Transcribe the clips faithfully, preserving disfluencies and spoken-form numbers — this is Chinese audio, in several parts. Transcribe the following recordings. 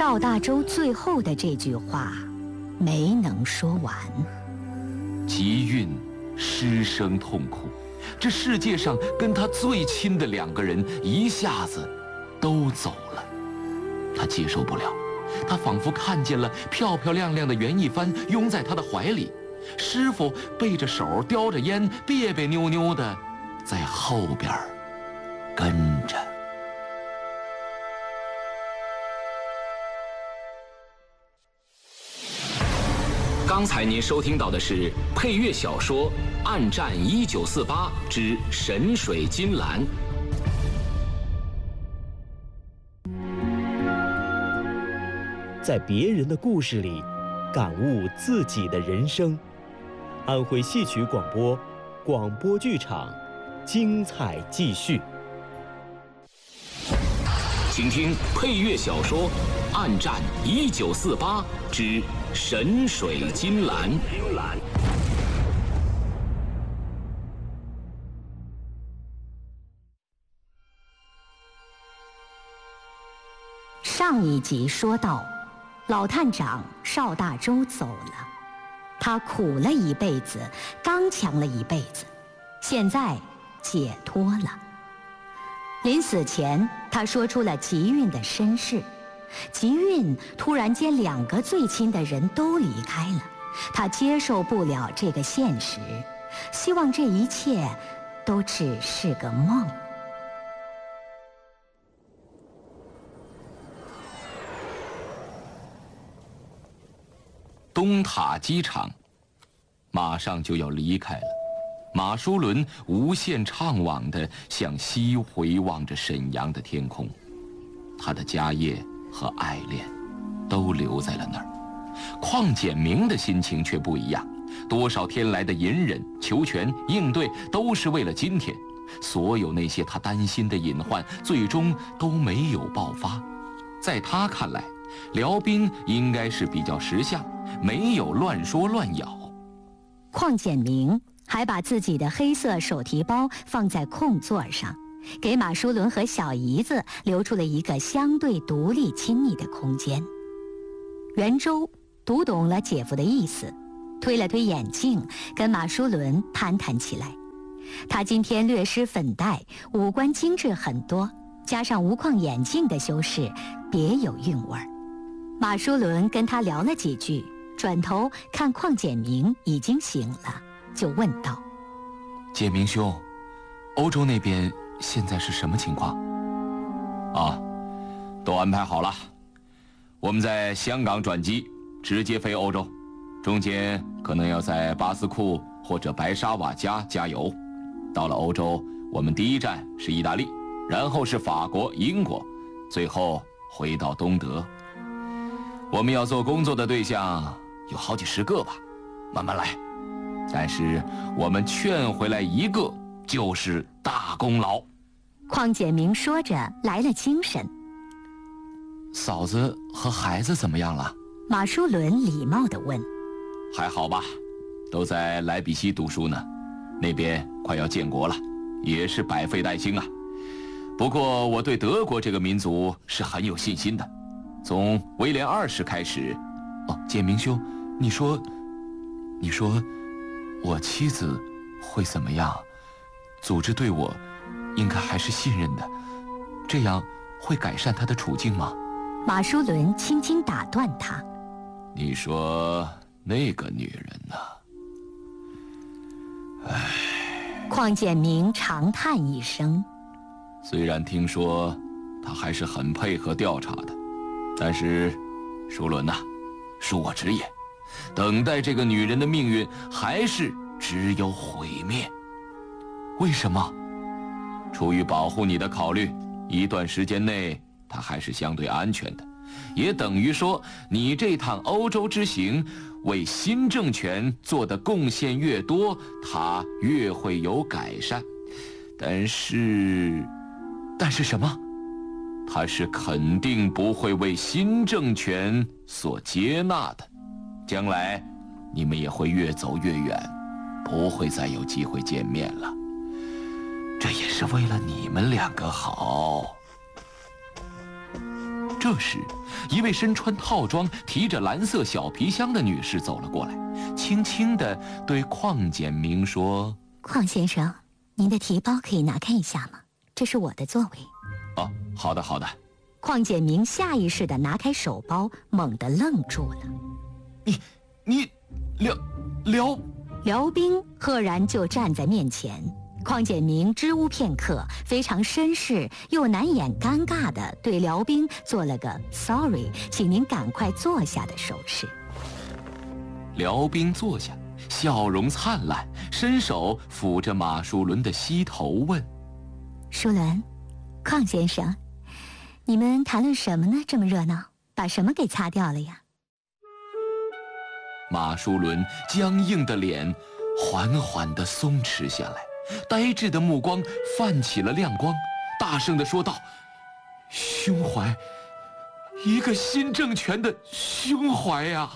邵大周最后的这句话没能说完。 吉运失声痛哭，这世界上跟他最亲的两个人一下子都走了，他接受不了。他仿佛看见了漂漂亮亮的袁一帆拥在他的怀里，师傅背着手叼着烟，别别扭扭的在后边跟着。刚才您收听到的是配乐小说《暗战一九四八之神水金兰》。 在别人的故事里，感悟自己的人生。安徽戏曲广播，广播剧场，精彩继续。 请听配乐小说《暗战一九四八之神水金兰》。 上一集说到，老探长邵大周走了，他苦了一辈子，刚强了一辈子，现在解脱了。临死前，他说出了吉运的身世。吉运突然间两个最亲的人都离开了，他接受不了这个现实，希望这一切都只是个梦。 东塔机场马上就要离开了，马书伦无限怅惘地向西回望着沈阳的天空，他的家业和爱恋都留在了那儿。邝简明的心情却不一样，多少天来的隐忍、求全、应对，都是为了今天。所有那些他担心的隐患，最终都没有爆发。在他看来，辽兵应该是比较识相，没有乱说乱咬。 邝简明还把自己的黑色手提包放在空座上，给马书伦和小姨子留出了一个相对独立亲密的空间。袁周读懂了姐夫的意思，推了推眼镜，跟马书伦谈谈起来。他今天略施粉黛，五官精致很多，加上无框眼镜的修饰，别有韵味儿。马书伦跟他聊了几句，转头看邝简明已经醒了，就问道： 简明兄，欧洲那边现在是什么情况？啊，都安排好了，我们在香港转机，直接飞欧洲，中间可能要在巴斯库或者白沙瓦加加油。到了欧洲，我们第一站是意大利，然后是法国、英国，最后回到东德。我们要做工作的对象有好几十个吧，慢慢来。但是我们劝回来一个就是大功劳。 邝简明说着来了精神。 嫂子和孩子怎么样了？ 马书伦礼貌地问。 还好吧，都在莱比锡读书呢，那边快要建国了，也是百废待兴啊。不过我对德国这个民族是很有信心的，从威廉二世开始。哦，简明兄，你说你说我妻子会怎么样？组织对我应该还是信任的，这样会改善她的处境吗？ 马书伦轻轻打断他。 你说那个女人呢？唉。 邝简明长叹一声。 虽然听说她还是很配合调查的，但是书伦呐、啊，恕我直言，等待这个女人的命运还是只有毁灭。为什么？出于保护你的考虑，一段时间内她还是相对安全的，也等于说你这趟欧洲之行为新政权做的贡献越多，她越会有改善。但是但是什么？他是肯定不会为新政权所接纳的，将来你们也会越走越远，不会再有机会见面了。这也是为了你们两个好。 这时，一位身穿套装、提着蓝色小皮箱的女士走了过来，轻轻地对邝简明说：“ 邝先生，您的提包可以拿开一下吗？这是我的座位。”“ 哦，好的，好的。” 邝简明下意识地拿开手包，猛地愣住了。 “你，你，辽，辽……” 辽兵赫然就站在面前。邝简明支吾片刻，非常绅士又难掩尴尬地对辽兵做了个 “sorry， 请您赶快坐下”的手势。 辽兵坐下，笑容灿烂，伸手抚着马树伦的膝头问：“ 树伦，邝先生，你们谈论什么呢？这么热闹，把什么给擦掉了呀？” 马树伦僵硬的脸缓缓地松弛下来，呆滞的目光泛起了亮光，大声地说道：“胸怀，一个新政权的胸怀呀！”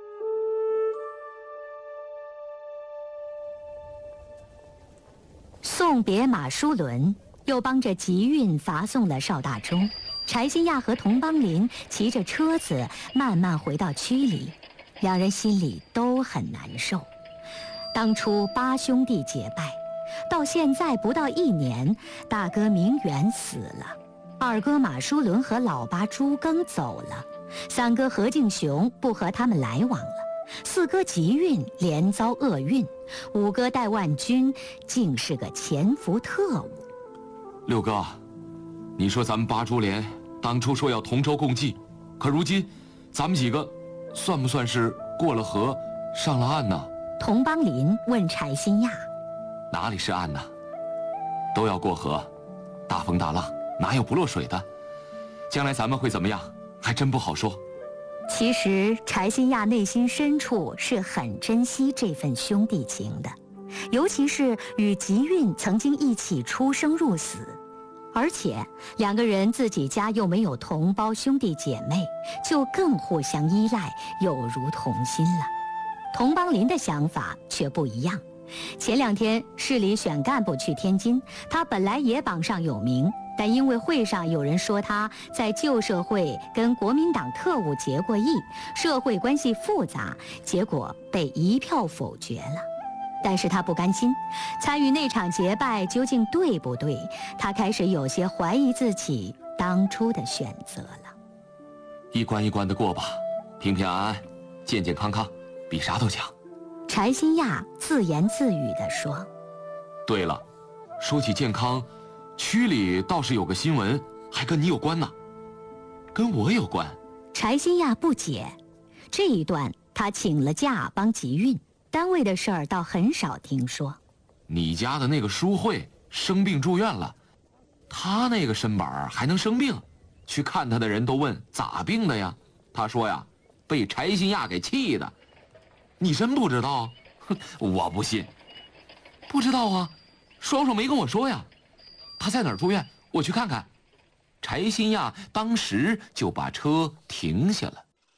送别马书伦，又帮着集运发送了邵大忠。柴新亚和佟邦林骑着车子慢慢回到区里，两人心里都很难受。当初八兄弟结拜，到现在不到一年，大哥明远死了，二哥马书伦和老八朱庚走了，三哥何敬雄不和他们来往了，四哥吉运连遭厄运，五哥戴万军竟是个潜伏特务。 六哥，你说咱们八株连当初说要同舟共济，可如今咱们几个算不算是过了河上了岸呢？ 佟邦林问柴新亚：“ 哪里是岸呢？都要过河，大风大浪哪有不落水的？将来咱们会怎么样，还真不好说。” 其实柴新亚内心深处是很珍惜这份兄弟情的，尤其是与吉运曾经一起出生入死，而且两个人自己家又没有同胞兄弟姐妹，就更互相依赖，有如同心了。佟邦林的想法却不一样。前两天市里选干部去天津，他本来也榜上有名，但因为会上有人说他在旧社会跟国民党特务结过义，社会关系复杂，结果被一票否决了。但是他不甘心，参与那场结拜究竟对不对？他开始有些怀疑自己当初的选择了。 一关一关的过吧，平平安安，健健康康，比啥都强。 柴新亚自言自语地说：“ 对了，说起健康，区里倒是有个新闻，还跟你有关呢。”“跟我有关？” 柴新亚不解。这一段他请了假帮集运，单位的事儿倒很少听说。 你家的那个淑慧生病住院了，她那个身板还能生病？去看她的人都问咋病的呀？她说呀，被柴新亚给气的。你真不知道？哼，我不信。不知道啊，双双没跟我说呀。他在哪儿住院？我去看看。柴新亚当时就把车停下了。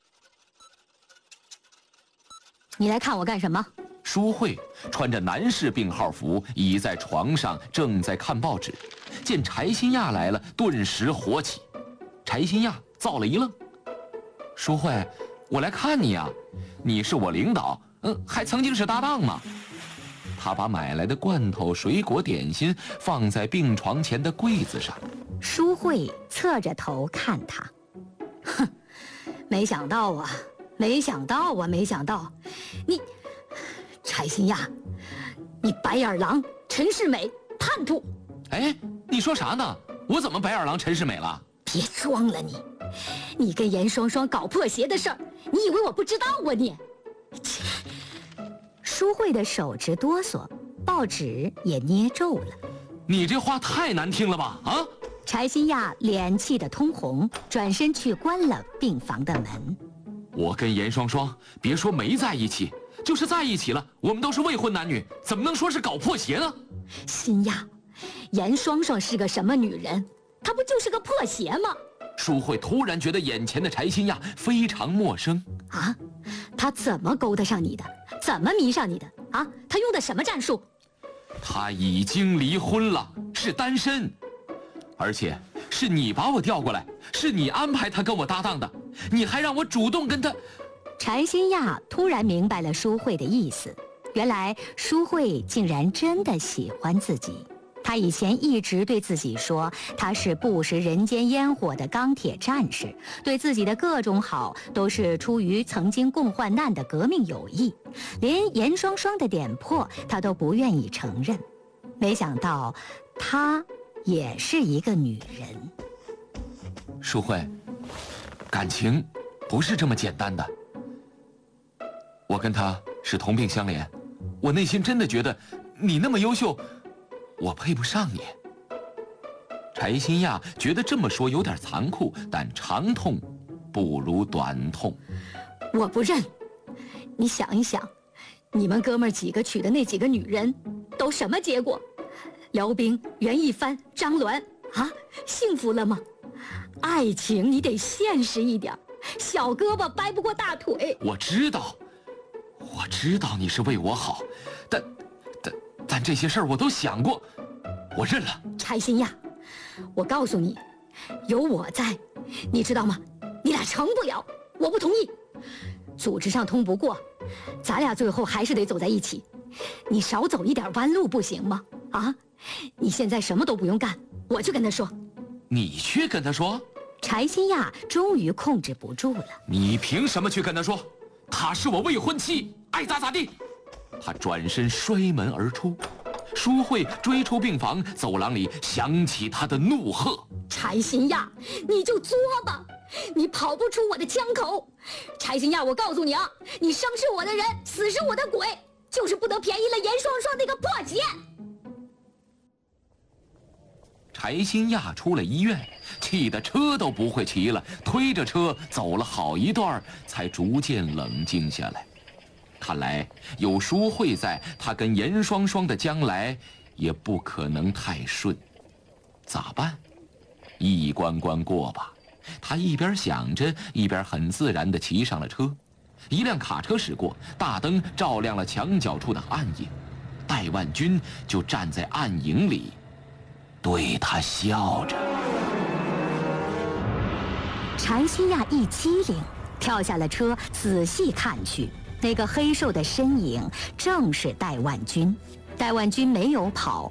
你来看我干什么？ 淑慧穿着男士病号服，倚在床上正在看报纸，见柴新亚来了，顿时火起。柴新亚造了一愣：“淑慧，我来看你呀，你是我领导，嗯，还曾经是搭档嘛。”他把买来的罐头、水果、点心放在病床前的柜子上。 淑慧侧着头看他，哼，没想到啊，没想到啊，没想到，你，柴新亚，你白眼狼、陈世美、叛徒。 哎，你说啥呢？我怎么白眼狼、陈世美了？ 别装了你，你跟严双双搞破鞋的事儿，你以为我不知道啊你？淑慧的手直哆嗦，报纸也捏皱了。 你这话太难听了吧？啊！ 柴新亚脸气得通红，转身去关了病房的门。 我跟严双双别说没在一起，就是在一起了，我们都是未婚男女，怎么能说是搞破鞋呢？ 新亚，严双双是个什么女人？她不就是个破鞋吗？ 淑慧突然觉得眼前的柴新亚非常陌生。 啊，她怎么勾搭上你的？怎么迷上你的？啊，她用的什么战术？ 她已经离婚了，是单身，而且是你把我调过来，是你安排他跟我搭档的，你还让我主动跟他。 柴新亚突然明白了舒慧的意思，原来舒慧竟然真的喜欢自己。他以前一直对自己说，他是不食人间烟火的钢铁战士，对自己的各种好都是出于曾经共患难的革命友谊，连严双双的点破他都不愿意承认。没想到，她也是一个女人。 淑慧，感情不是这么简单的。我跟他是同病相怜，我内心真的觉得你那么优秀，我配不上你。柴新亚觉得这么说有点残酷，但长痛不如短痛。 我不认。你想一想，你们哥们儿几个娶的那几个女人，都什么结果？辽冰、袁一帆、张鸾啊，幸福了吗？爱情你得现实一点，小胳膊掰不过大腿。 我知道，我知道你是为我好，但但但这些事儿我都想过，我认了。 柴新亚，我告诉你，有我在，你知道吗？你俩成不了，我不同意。组织上通不过，咱俩最后还是得走在一起。你少走一点弯路不行吗？啊，你现在什么都不用干，我去跟他说。 你去跟他说？ 柴新亚终于控制不住了。 你凭什么去跟他说？她是我未婚妻，爱咋咋地。他转身摔门而出，淑慧追出病房，走廊里响起他的怒喝： 柴新亚，你就作吧，你跑不出我的枪口。柴新亚，我告诉你啊，你生是我的人，死是我的鬼，就是不得便宜了严双双那个破鞋。 柴新亚出了医院，气得车都不会骑了，推着车走了好一段，才逐渐冷静下来。看来有淑慧在，他跟严双双的将来也不可能太顺。咋办？一关关过吧。他一边想着，一边很自然地骑上了车。一辆卡车驶过，大灯照亮了墙角处的暗影，戴万军就站在暗影里，对他笑着。 柴新亚一激灵，跳下了车，仔细看去，那个黑瘦的身影正是戴万军。戴万军没有跑，